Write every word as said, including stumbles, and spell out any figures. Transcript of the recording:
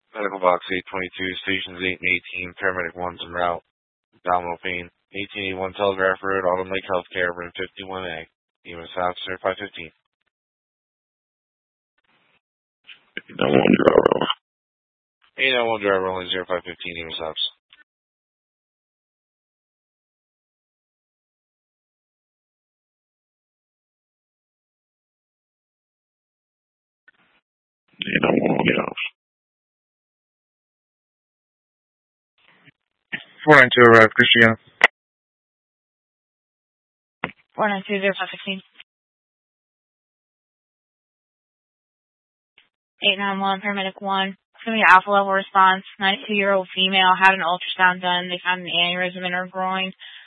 Medical box eight twenty-two, stations eight and eighteen, paramedic one's en route, abdominal pain. eighteen eighty-one Telegraph Road, Autumn Lake Healthcare, room fifty-one A. E M S officer five fifteen. eight nine one driver only. eight nine one driver only, zero five fifteen, E M S officer. eight nine one on the house. four nine two arrived, Christiana. four nine two zero five fifteen. eight nine one, paramedic one. It's going to be alpha level response. ninety-two-year-old female had an ultrasound done. They found an aneurysm in her groin.